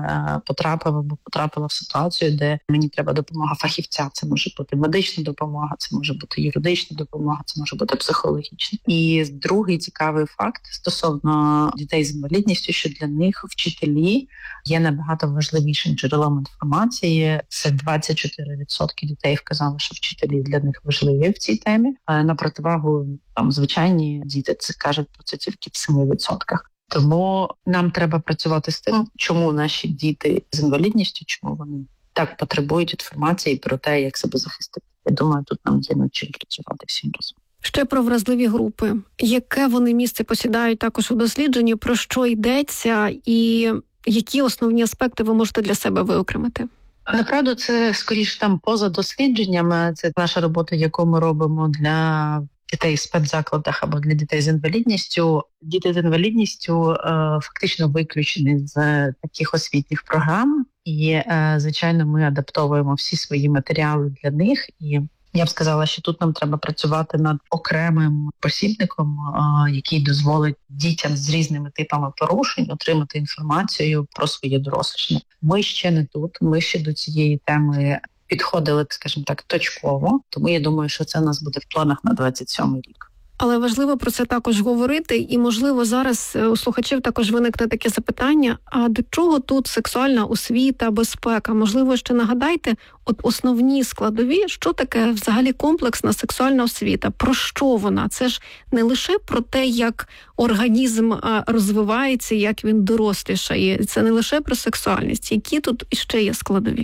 потрапила в ситуацію, де мені треба допомога фахівця. Це може бути медична допомога, це може бути юридична допомога, це може бути психологічна. І другий цікавий факт стосовно дітей з інвалідністю, що для них вчителі є набагато важливішим джерелом інформації. Це 24% дітей вказали, що вчителі для них важливі в цій темі. На противагу звичайні діти це кажуть про це тільки в 7%. Тому нам треба працювати з тим, чому наші діти з інвалідністю, чому вони так потребують інформації про те, як себе захистити. Я думаю, тут нам є над чим працювати всім разом. Ще про вразливі групи. Яке вони місце посідають також у дослідженні, про що йдеться і які основні аспекти ви можете для себе виокремити? Направду, це скоріше поза дослідженнями. Це наша робота, яку ми робимо для дітей в спецзакладах або для дітей з інвалідністю. Діти з інвалідністю фактично виключені з таких освітніх програм. І, звичайно, ми адаптовуємо всі свої матеріали для них. І я б сказала, що тут нам треба працювати над окремим посібником, який дозволить дітям з різними типами порушень отримати інформацію про своє дорослішання. Ми ще не тут, ми ще до цієї теми підходили, скажімо так, точково. Тому я думаю, що це у нас буде в планах на 27-й рік. Але важливо про це також говорити, і, можливо, зараз у слухачів також виникне таке запитання, а до чого тут сексуальна освіта, безпека? Можливо, ще нагадайте, основні складові, що таке взагалі комплексна сексуальна освіта? Про що вона? Це ж не лише про те, як організм розвивається, як він дорослішає. Це не лише про сексуальність. Які тут іще є складові?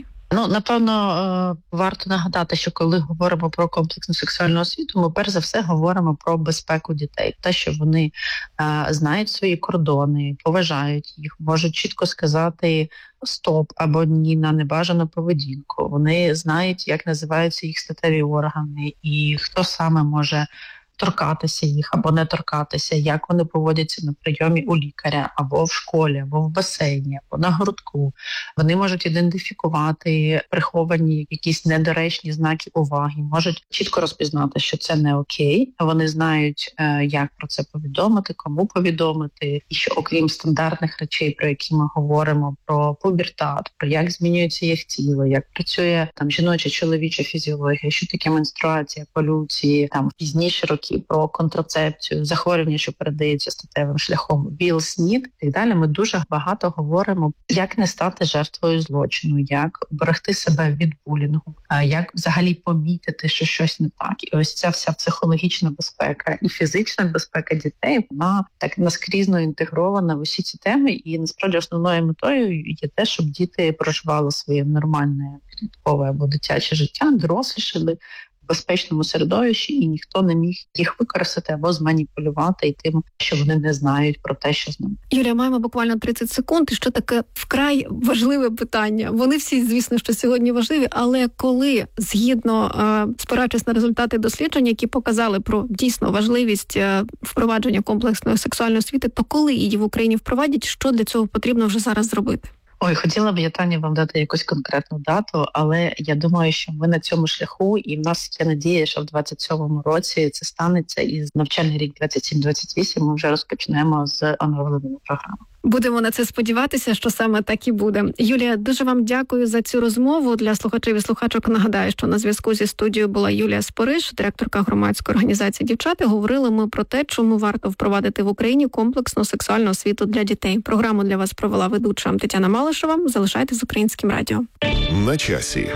Напевно, варто нагадати, що коли говоримо про комплексну сексуальну освіту, ми перш за все говоримо про безпеку дітей. Те, що вони знають свої кордони, поважають їх, можуть чітко сказати стоп або ні на небажану поведінку. Вони знають, як називаються їх статеві органи і хто саме може торкатися їх або не торкатися, як вони поводяться на прийомі у лікаря, або в школі, або в басейні, або на грудку. Вони можуть ідентифікувати приховані якісь недоречні знаки уваги, можуть чітко розпізнати, що це не окей. Вони знають, як про це повідомити, кому повідомити. І що окрім стандартних речей, про які ми говоримо, про пубертат, про як змінюється їх тіло, як працює жіноча, чоловіча фізіологія, що таке менструація, полюції, пізніші роки, про контрацепцію, захворювання, що передається статевим шляхом, ВІЛ, СНІД і так далі. Ми дуже багато говоримо, як не стати жертвою злочину, як берегти себе від булінгу, як взагалі помітити, що щось не так. І ось ця вся психологічна безпека і фізична безпека дітей, вона так наскрізно інтегрована в усі ці теми. І насправді основною метою є те, щоб діти проживали своє нормальне підліткове або дитяче життя, дорослішали в безпечному середовищі, і ніхто не міг їх використати або зманіпулювати і тим, що вони не знають про те, що з ними. Юлія, маємо буквально 30 секунд. І що таке вкрай важливе питання? Вони всі, звісно, що сьогодні важливі, але коли, згідно, спираючись на результати досліджень, які показали про дійсно важливість впровадження комплексної сексуальної освіти, то коли її в Україні впровадять, що для цього потрібно вже зараз зробити? Хотіла б я, Таня, вам дати якусь конкретну дату, але я думаю, що ми на цьому шляху, і в нас є надія, що в 27-му році це станеться, і навчальний рік 27-28 ми вже розпочнемо з оновленою програмою. Будемо на це сподіватися, що саме так і буде. Юлія, дуже вам дякую за цю розмову. Для слухачів і слухачок нагадаю, що на зв'язку зі студією була Юлія Спориш, директорка громадської організації «Дівчата». Говорили ми про те, чому варто впровадити в Україні комплексну сексуальну освіту для дітей. Програму для вас провела ведуча Тетяна Малишева. Залишайтесь з Українським радіо. На часі.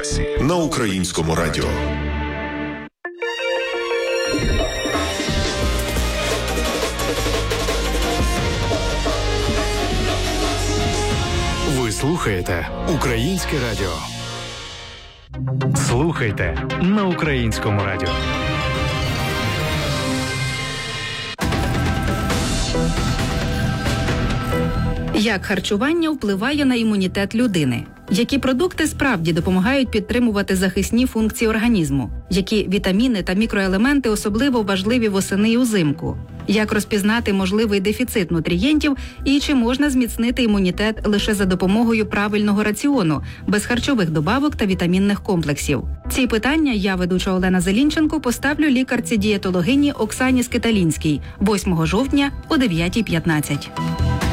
На Українському радіо. Ви слухаєте Українське радіо. Слухайте на Українському радіо. Як харчування впливає на імунітет людини? Які продукти справді допомагають підтримувати захисні функції організму? Які вітаміни та мікроелементи особливо важливі восени і узимку? Як розпізнати можливий дефіцит нутрієнтів і чи можна зміцнити імунітет лише за допомогою правильного раціону, без харчових добавок та вітамінних комплексів? Ці питання я, ведуча Олена Зелінченко, поставлю лікарці-дієтологині Оксані Скиталінській 8 жовтня о 9:15.